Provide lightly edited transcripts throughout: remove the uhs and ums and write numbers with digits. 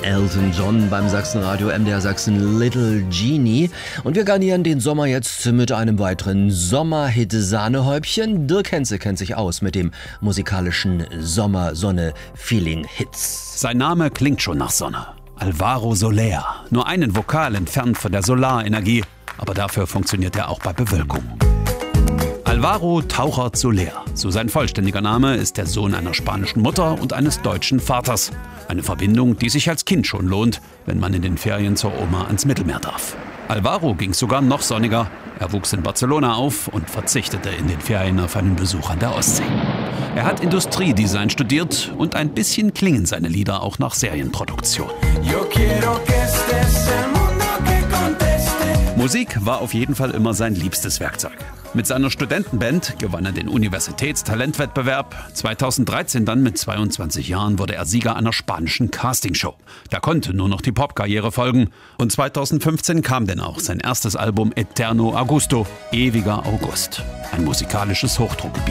Elton John beim Sachsenradio MDR Sachsen Little Genie. Und wir garnieren den Sommer jetzt mit einem weiteren Sommerhit-Sahnehäubchen. Dirk Henze kennt sich aus mit dem musikalischen Sommersonne-Feeling-Hits. Sein Name klingt schon nach Sonne. Alvaro Soler. Nur einen Vokal entfernt von der Solarenergie, aber dafür funktioniert er auch bei Bewölkung. Alvaro Taucher Soler, so sein vollständiger Name, ist der Sohn einer spanischen Mutter und eines deutschen Vaters. Eine Verbindung, die sich als Kind schon lohnt, wenn man in den Ferien zur Oma ans Mittelmeer darf. Alvaro ging sogar noch sonniger. Er wuchs in Barcelona auf und verzichtete in den Ferien auf einen Besuch an der Ostsee. Er hat Industriedesign studiert und ein bisschen klingen seine Lieder auch nach Serienproduktion. Musik war auf jeden Fall immer sein liebstes Werkzeug. Mit seiner Studentenband gewann er den Universitätstalentwettbewerb. 2013 dann, mit 22 Jahren, wurde er Sieger einer spanischen Castingshow. Da konnte nur noch die Popkarriere folgen. Und 2015 kam denn auch sein erstes Album Eterno Agosto, Ewiger August. Ein musikalisches Hochdruckgebiet.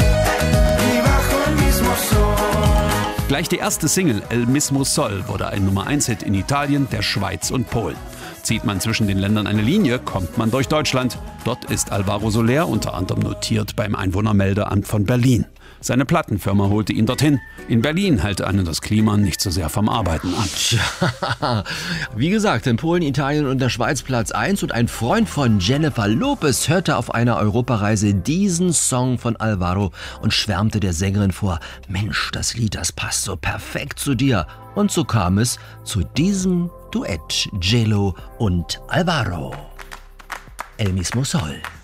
Gleich die erste Single, El Mismo Sol, wurde ein Nummer-1-Hit in Italien, der Schweiz und Polen. Zieht man zwischen den Ländern eine Linie, kommt man durch Deutschland. Dort ist Alvaro Soler unter anderem notiert beim Einwohnermeldeamt von Berlin. Seine Plattenfirma holte ihn dorthin. In Berlin halte einen das Klima nicht so sehr vom Arbeiten an. Tja, wie gesagt, in Polen, Italien und der Schweiz Platz 1. Und ein Freund von Jennifer Lopez hörte auf einer Europareise diesen Song von Alvaro und schwärmte der Sängerin vor. Mensch, das Lied, das passt so perfekt zu dir. Und so kam es zu diesem Duett, J-Lo und Alvaro. El Mismo Sol.